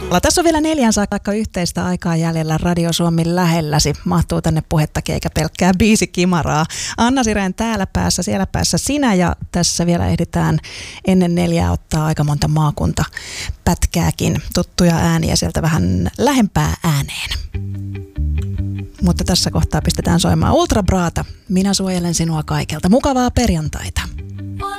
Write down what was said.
Tässä on vielä 4 saakka yhteistä aikaa jäljellä Radio Suomi lähelläsi. Mahtuu tänne puhettakin eikä pelkkää biisikimaraa. Anna Sirén täällä päässä, siellä päässä sinä ja tässä vielä ehditään ennen 4 ottaa aika monta maakuntapätkääkin. Tuttuja ääniä sieltä vähän lähempää ääneen. Mutta tässä kohtaa pistetään soimaan Ultra Braata. Minä suojelen sinua kaikelta. Mukavaa perjantaita.